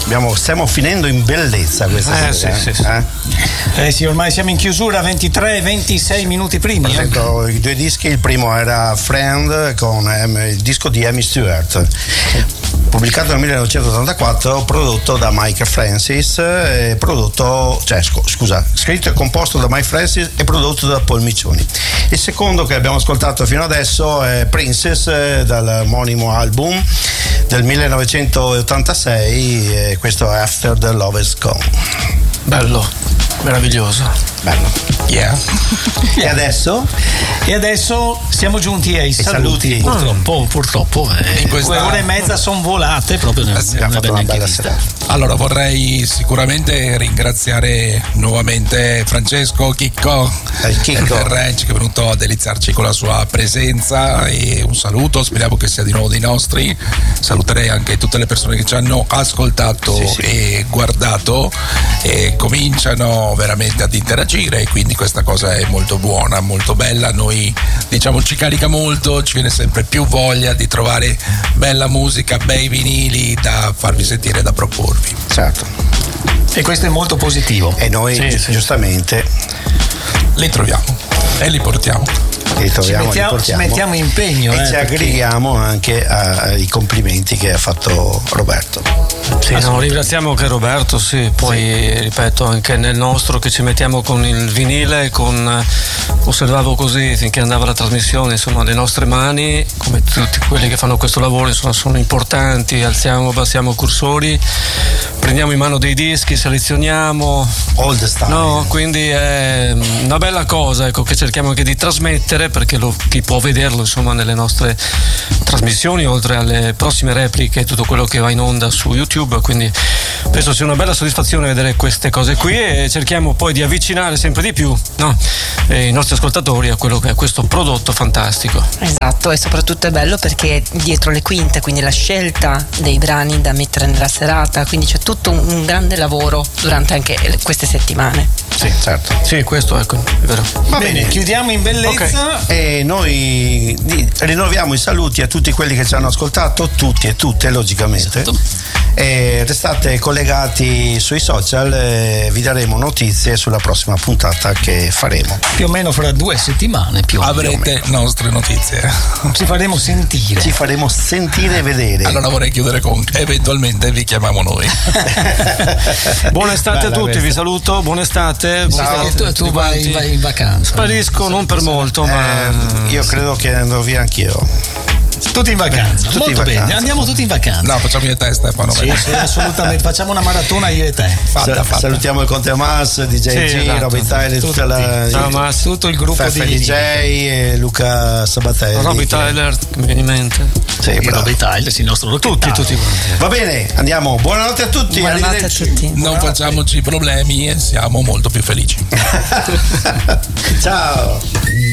Stiamo finendo in bellezza questa sera. Sì, ormai siamo in chiusura, 23-26 minuti primi. Presento i due dischi, il primo era Friend con il disco di Amy Stewart, pubblicato nel 1984, prodotto da Mike Francis, scritto e composto da Mike Francis e prodotto da Paul Miccioni. Il secondo che abbiamo ascoltato fino adesso è Princess, dall'omonimo album del 1986, e questo è After the Love Is Gone. Bello, meraviglioso. Bello. Yeah. E adesso? E adesso siamo giunti ai saluti. Purtroppo in questa 2 ore e mezza sono volate proprio. Abbiamo fatto una bella serata. Allora vorrei sicuramente ringraziare nuovamente Francesco Chicco del Ranch, che è venuto a deliziarci con la sua presenza, e un saluto, speriamo che sia di nuovo dei nostri. Saluterei anche tutte le persone che ci hanno ascoltato e guardato e cominciano veramente ad interagire, e quindi questa cosa è molto buona, molto bella. Noi ci carica molto, ci viene sempre più voglia di trovare bella musica, bei vinili da farvi sentire, da proporvi. Certo. E questo è molto positivo. E noi giustamente li troviamo e li portiamo. Ci mettiamo impegno e ci aggreghiamo anche ai complimenti che ha fatto Roberto. Ringraziamo anche Roberto, poi ripeto, anche nel nostro, che ci mettiamo con il vinile, osservavo così finché andava la trasmissione, insomma le nostre mani, come tutti quelli che fanno questo lavoro, insomma, sono importanti, alziamo, abbassiamo cursori, prendiamo in mano dei dischi, selezioniamo, old style. Quindi è una bella cosa, che cerchiamo anche di trasmettere, perché chi può vederlo, insomma, nelle nostre trasmissioni, oltre alle prossime repliche e tutto quello che va in onda su YouTube, quindi penso sia una bella soddisfazione vedere queste cose qui, e cerchiamo poi di avvicinare sempre di più i nostri ascoltatori a quello che è questo prodotto fantastico. Esatto, e soprattutto è bello perché dietro le quinte, quindi la scelta dei brani da mettere nella serata, quindi c'è tutto un grande lavoro durante anche queste settimane. Sì, certo. Sì, questo è vero. Va bene, chiudiamo in bellezza. E noi rinnoviamo i saluti a tutti quelli che ci hanno ascoltato, tutti e tutte, logicamente. Esatto. E restate collegati sui social, vi daremo notizie sulla prossima puntata che faremo. Più o meno fra 2 settimane avrete nostre notizie. Ci faremo sentire. Ci faremo sentire e vedere. Allora vorrei chiudere con eventualmente vi chiamiamo noi. Buona estate a tutti, vi saluto, buona estate. Ciao. Tu vai in vacanza. Sparisco non per molto, ma io credo che andrò via anch'io. Tutti in vacanza, molto bene, andiamo tutti in vacanza. No, facciamo io e te, Stefano. Sì, assolutamente, facciamo una maratona io e te. Fatta. Salutiamo il Conte Mas, DJ G, Robin Tyler, tutto il gruppo di DJ e Luca Sabatelli. Robin Tyler, che mi viene in mente. Robin Tyler, il nostro tutti quanti. Va bene, andiamo. Buonanotte a tutti. Buonanotte a tutti. Non facciamoci problemi e siamo molto più felici. Ciao.